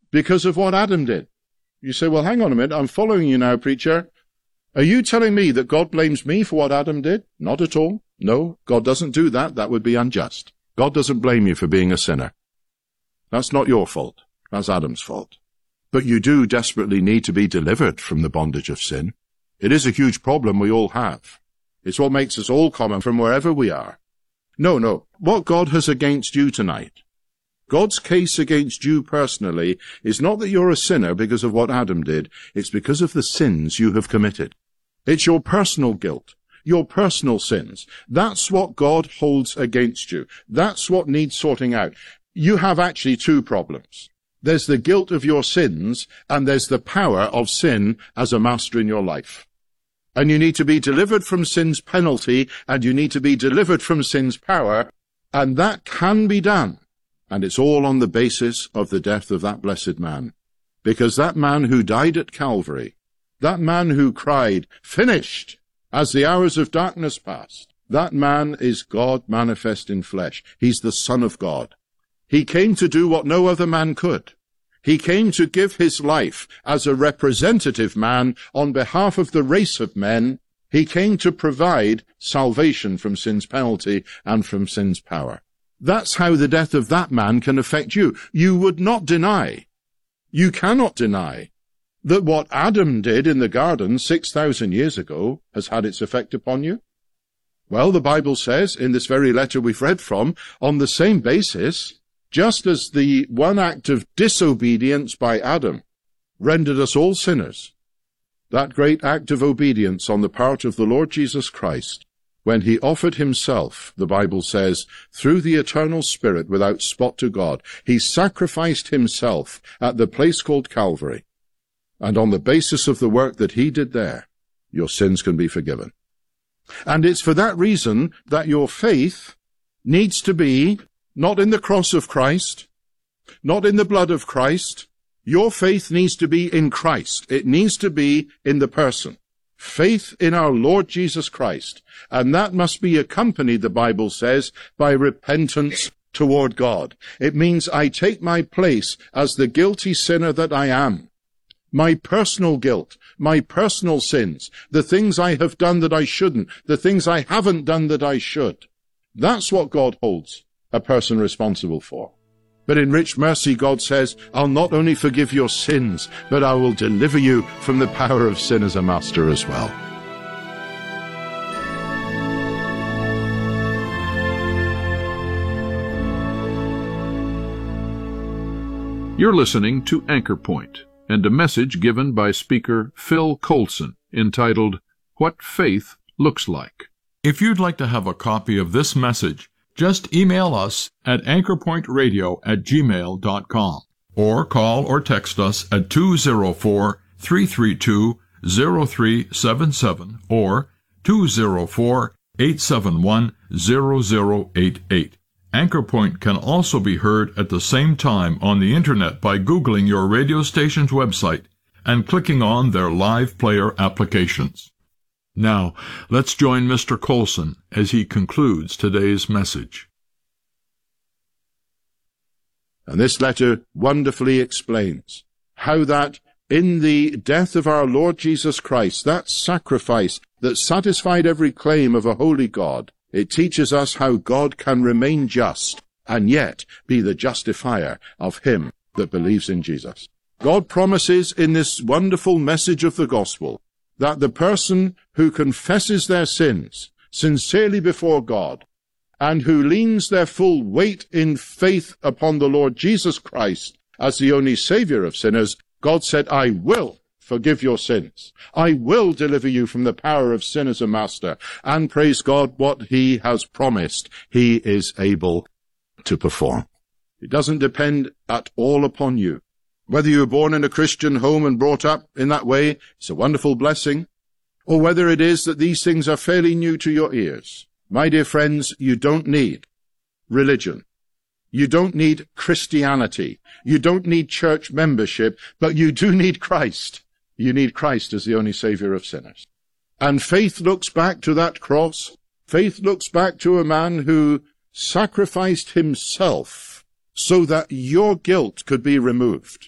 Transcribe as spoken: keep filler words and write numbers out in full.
because of what Adam did. You say, well, hang on a minute, I'm following you now, preacher. Are you telling me that God blames me for what Adam did? Not at all. No, God doesn't do that. That would be unjust. God doesn't blame you for being a sinner. That's not your fault. That's Adam's fault. But you do desperately need to be delivered from the bondage of sin. It is a huge problem we all have. It's what makes us all common from wherever we are. No, no. What God has against you tonight, God's case against you personally, is not that you're a sinner because of what Adam did. It's because of the sins you have committed. It's your personal guilt, your personal sins. That's what God holds against you. That's what needs sorting out. You have actually two problems. There's the guilt of your sins, and there's the power of sin as a master in your life. And you need to be delivered from sin's penalty, and you need to be delivered from sin's power, and that can be done. And it's all on the basis of the death of that blessed man. Because that man who died at Calvary, that man who cried, "Finished," as the hours of darkness passed, that man is God manifest in flesh. He's the Son of God. He came to do what no other man could. He came to give his life as a representative man on behalf of the race of men. He came to provide salvation from sin's penalty and from sin's power. That's how the death of that man can affect you. You would not deny, you cannot deny, that what Adam did in the garden six thousand years ago has had its effect upon you. Well, the Bible says, in this very letter we've read from, on the same basis, just as the one act of disobedience by Adam rendered us all sinners, that great act of obedience on the part of the Lord Jesus Christ, when he offered himself, the Bible says, through the eternal Spirit without spot to God, he sacrificed himself at the place called Calvary. And on the basis of the work that he did there, your sins can be forgiven. And it's for that reason that your faith needs to be not in the cross of Christ, not in the blood of Christ. Your faith needs to be in Christ. It needs to be in the person. Faith in our Lord Jesus Christ. And that must be accompanied, the Bible says, by repentance toward God. It means I take my place as the guilty sinner that I am. My personal guilt, my personal sins, the things I have done that I shouldn't, the things I haven't done that I should. That's what God holds a person responsible for. But in rich mercy, God says, I'll not only forgive your sins, but I will deliver you from the power of sin as a master as well. You're listening to Anchor Point, and a message given by speaker Phil Coulson entitled, What Faith Looks Like. If you'd like to have a copy of this message, just email us at anchorpointradio at gmail dot com or call or text us at two oh four, three three two, oh three seven seven or two oh four, eight seven one, oh oh eight eight. Anchor Point can also be heard at the same time on the Internet by Googling your radio station's website and clicking on their live player applications. Now, let's join Mister Coulson as he concludes today's message. And this letter wonderfully explains how that in the death of our Lord Jesus Christ, that sacrifice that satisfied every claim of a holy God, it teaches us how God can remain just and yet be the justifier of him that believes in Jesus. God promises in this wonderful message of the gospel that the person who confesses their sins sincerely before God and who leans their full weight in faith upon the Lord Jesus Christ as the only Savior of sinners, God said, I will forgive your sins. I will deliver you from the power of sin as a master. And praise God, what he has promised, he is able to perform. It doesn't depend at all upon you. Whether you were born in a Christian home and brought up in that way, it's a wonderful blessing, or whether it is that these things are fairly new to your ears. My dear friends, you don't need religion. You don't need Christianity. You don't need church membership, but you do need Christ. You need Christ as the only Savior of sinners. And faith looks back to that cross. Faith looks back to a man who sacrificed himself so that your guilt could be removed.